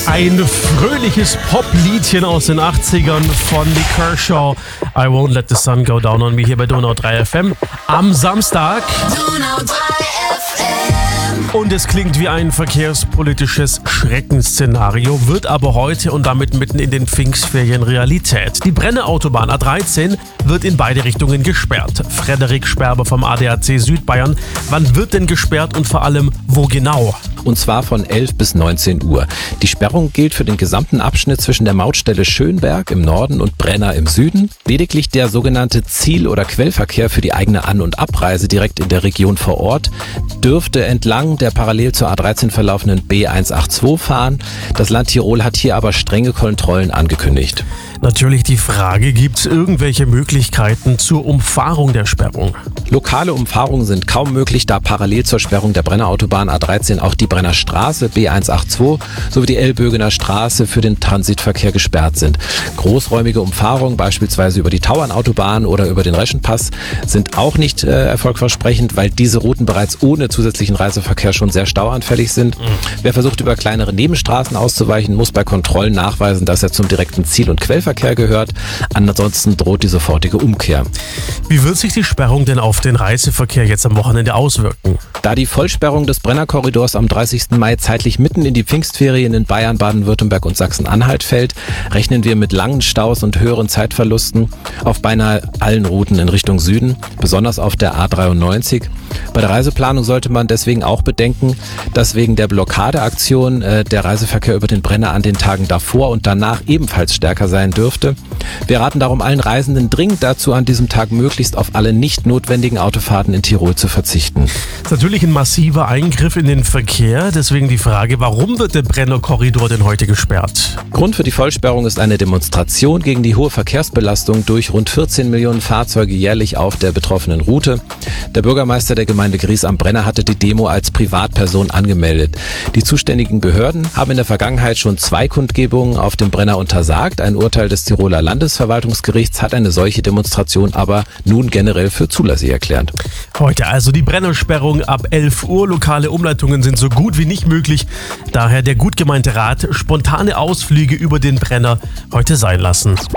Ein fröhliches Pop-Liedchen aus den 80ern von Lee Kershaw. I Won't Let the Sun Go Down on Me hier bei Donau 3 FM am Samstag. Donau 3 FM. Und es klingt wie ein verkehrspolitisches Schreckensszenario, wird aber heute und damit mitten in den Pfingstferien Realität. Die Brenner-Autobahn A13 wird in beide Richtungen gesperrt. Frederik Sperber vom ADAC Südbayern. Wann wird denn gesperrt und vor allem wo genau? Und zwar von 11 bis 19 Uhr. Die Sperrung gilt für den gesamten Abschnitt zwischen der Mautstelle Schönberg im Norden und Brenner im Süden. Lediglich der sogenannte Ziel- oder Quellverkehr für die eigene An- und Abreise direkt in der Region vor Ort dürfte entlang der parallel zur A13 verlaufenden B182 fahren. Das Land Tirol hat hier aber strenge Kontrollen angekündigt. Natürlich die Frage, gibt es irgendwelche Möglichkeiten zur Umfahrung der Sperrung? Lokale Umfahrungen sind kaum möglich, da parallel zur Sperrung der Brennerautobahn A13 auch die Brenner Straße B182 sowie die Elbögener Straße für den Transitverkehr gesperrt sind. Großräumige Umfahrungen, beispielsweise über die Tauernautobahn oder über den Reschenpass, sind auch nicht erfolgversprechend, weil diese Routen bereits ohne zusätzlichen Reiseverkehr schon sehr stauanfällig sind. Wer versucht, über kleinere Nebenstraßen auszuweichen, muss bei Kontrollen nachweisen, dass er zum direkten Ziel- und Quellverkehr gehört. Ansonsten droht die sofortige Umkehr. Wie wird sich die Sperrung denn auf den Reiseverkehr jetzt am Wochenende auswirken? Da die Vollsperrung des Brennerkorridors am 30. Mai zeitlich mitten in die Pfingstferien in Bayern, Baden-Württemberg und Sachsen-Anhalt fällt, rechnen wir mit langen Staus und höheren Zeitverlusten auf beinahe allen Routen in Richtung Süden, besonders auf der A93. Bei der Reiseplanung sollte man deswegen auch bedenken, dass wegen der Blockadeaktion der Reiseverkehr über den Brenner an den Tagen davor und danach ebenfalls stärker sein dürfte. Wir raten darum allen Reisenden dringend dazu, an diesem Tag möglichst auf alle nicht notwendigen Autofahrten in Tirol zu verzichten. Das ist natürlich ein massiver Eingriff in den Verkehr, deswegen die Frage, warum wird der Brenner-Korridor denn heute gesperrt? Grund für die Vollsperrung ist eine Demonstration gegen die hohe Verkehrsbelastung durch rund 14 Millionen Fahrzeuge jährlich auf der betroffenen Route. Der Bürgermeister der Gemeinde Gries am Brenner hatte die Demo als Privatperson angemeldet. Die zuständigen Behörden haben in der Vergangenheit schon 2 Kundgebungen auf dem Brenner untersagt. Ein Urteil des Tiroler Landesverwaltungsgerichts hat eine solche Demonstration aber nun generell für zulässig erklärt. Heute also die Brennersperrung ab 11 Uhr. Lokale Umleitungen sind so gut wie nicht möglich. Daher der gut gemeinte Rat, spontane Ausflüge über den Brenner heute sein lassen.